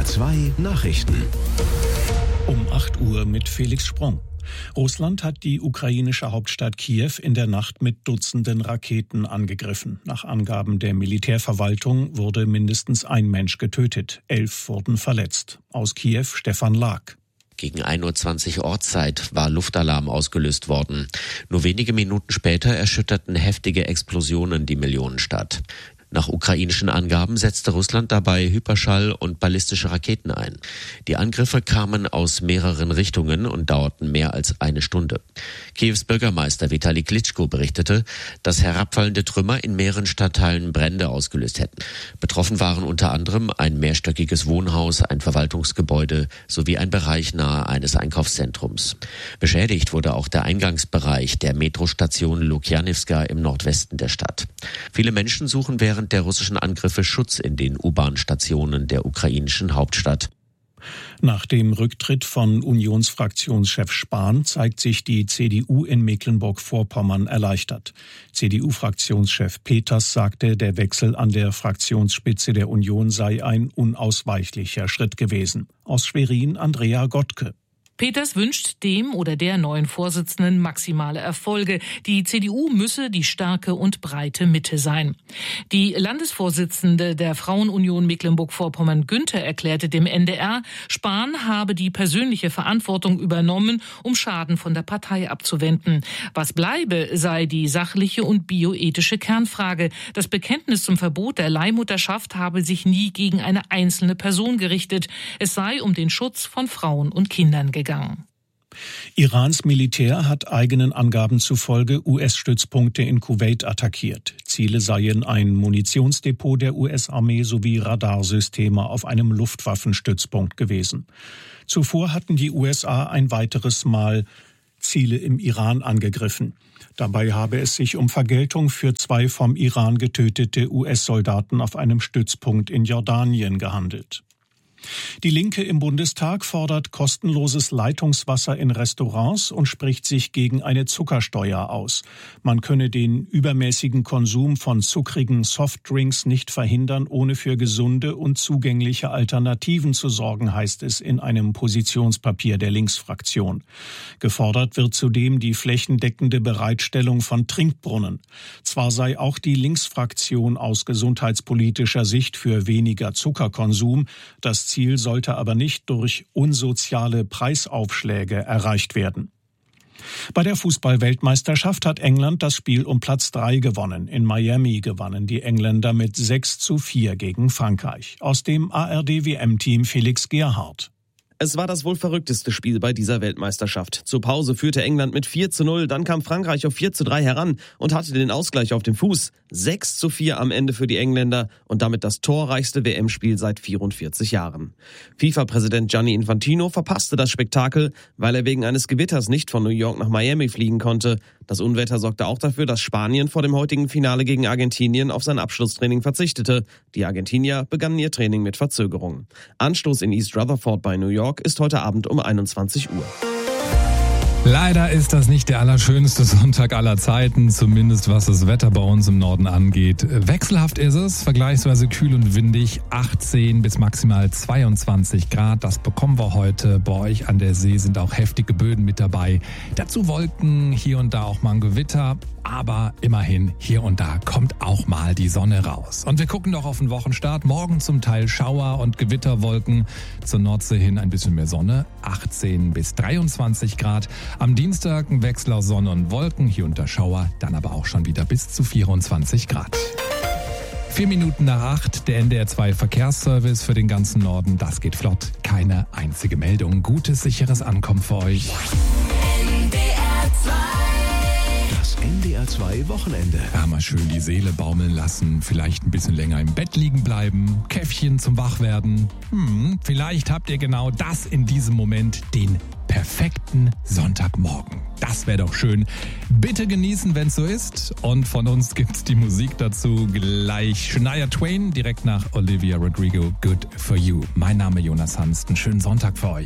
NDR 2 Nachrichten. Um 8 Uhr mit Felix Sprung. Russland hat die ukrainische Hauptstadt Kiew in der Nacht mit Dutzenden Raketen angegriffen. Nach Angaben der Militärverwaltung wurde mindestens ein Mensch getötet. 11 wurden verletzt. Aus Kiew Stefan Lag. Gegen 1:20 Uhr Ortszeit war Luftalarm ausgelöst worden. Nur wenige Minuten später erschütterten heftige Explosionen die Millionenstadt. Nach ukrainischen Angaben setzte Russland dabei Hyperschall- und ballistische Raketen ein. Die Angriffe kamen aus mehreren Richtungen und dauerten mehr als eine Stunde. Kiews Bürgermeister Vitali Klitschko berichtete, dass herabfallende Trümmer in mehreren Stadtteilen Brände ausgelöst hätten. Betroffen waren unter anderem ein mehrstöckiges Wohnhaus, ein Verwaltungsgebäude sowie ein Bereich nahe eines Einkaufszentrums. Beschädigt wurde auch der Eingangsbereich der Metrostation Lukjanivska im Nordwesten der Stadt. Viele Menschen suchen während der russischen Angriffe Schutz in den U-Bahn-Stationen der ukrainischen Hauptstadt. Nach dem Rücktritt von Unionsfraktionschef Spahn zeigt sich die CDU in Mecklenburg-Vorpommern erleichtert. CDU-Fraktionschef Peters sagte, der Wechsel an der Fraktionsspitze der Union sei ein unausweichlicher Schritt gewesen. Aus Schwerin Andrea Gottke. Peters wünscht dem oder der neuen Vorsitzenden maximale Erfolge. Die CDU müsse die starke und breite Mitte sein. Die Landesvorsitzende der Frauenunion Mecklenburg-Vorpommern Günther erklärte dem NDR, Spahn habe die persönliche Verantwortung übernommen, um Schaden von der Partei abzuwenden. Was bleibe, sei die sachliche und bioethische Kernfrage. Das Bekenntnis zum Verbot der Leihmutterschaft habe sich nie gegen eine einzelne Person gerichtet. Es sei um den Schutz von Frauen und Kindern gegangen. Irans Militär hat eigenen Angaben zufolge US-Stützpunkte in Kuwait attackiert. Ziele seien ein Munitionsdepot der US-Armee sowie Radarsysteme auf einem Luftwaffenstützpunkt gewesen. Zuvor hatten die USA ein weiteres Mal Ziele im Iran angegriffen. Dabei habe es sich um Vergeltung für 2 vom Iran getötete US-Soldaten auf einem Stützpunkt in Jordanien gehandelt. Die Linke im Bundestag fordert kostenloses Leitungswasser in Restaurants und spricht sich gegen eine Zuckersteuer aus. Man könne den übermäßigen Konsum von zuckrigen Softdrinks nicht verhindern, ohne für gesunde und zugängliche Alternativen zu sorgen, heißt es in einem Positionspapier der Linksfraktion. Gefordert wird zudem die flächendeckende Bereitstellung von Trinkbrunnen. Zwar sei auch die Linksfraktion aus gesundheitspolitischer Sicht für weniger Zuckerkonsum, das Ziel sollte aber nicht durch unsoziale Preisaufschläge erreicht werden. Bei der Fußball-Weltmeisterschaft hat England das Spiel um Platz 3 gewonnen. In Miami gewannen die Engländer mit 6:4 gegen Frankreich. Aus dem ARD-WM-Team Felix Gerhardt. Es war das wohl verrückteste Spiel bei dieser Weltmeisterschaft. Zur Pause führte England mit 4:0, dann kam Frankreich auf 4:3 heran und hatte den Ausgleich auf dem Fuß. 6:4 am Ende für die Engländer und damit das torreichste WM-Spiel seit 44 Jahren. FIFA-Präsident Gianni Infantino verpasste das Spektakel, weil er wegen eines Gewitters nicht von New York nach Miami fliegen konnte. Das Unwetter sorgte auch dafür, dass Spanien vor dem heutigen Finale gegen Argentinien auf sein Abschlusstraining verzichtete. Die Argentinier begannen ihr Training mit Verzögerung. Anstoß in East Rutherford bei New York ist heute Abend um 21 Uhr. Leider ist das nicht der allerschönste Sonntag aller Zeiten, zumindest was das Wetter bei uns im Norden angeht. Wechselhaft ist es, vergleichsweise kühl und windig, 18 bis maximal 22 Grad. Das bekommen wir heute. Bei euch an der See sind auch heftige Böden mit dabei. Dazu Wolken, hier und da auch mal ein Gewitter. Aber immerhin, hier und da kommt auch mal die Sonne raus. Und wir gucken doch auf den Wochenstart. Morgen zum Teil Schauer und Gewitterwolken. Zur Nordsee hin ein bisschen mehr Sonne, 18 bis 23 Grad. Am Dienstag ein Wechsel aus Sonne und Wolken, hier und da Schauer, dann aber auch schon wieder bis zu 24 Grad. 4 Minuten nach 8, der NDR 2 Verkehrsservice für den ganzen Norden. Das geht flott, keine einzige Meldung. Gutes, sicheres Ankommen für euch. NDR 2 Wochenende. Ja, mal schön die Seele baumeln lassen, vielleicht ein bisschen länger im Bett liegen bleiben, Käffchen zum Wachwerden. Vielleicht habt ihr genau das in diesem Moment, den perfekten Sonntagmorgen. Das wäre doch schön. Bitte genießen, wenn es so ist. Und von uns gibt's die Musik dazu gleich. Shania Twain, direkt nach Olivia Rodrigo, Good For You. Mein Name Jonas Hanst. Einen schönen Sonntag für euch.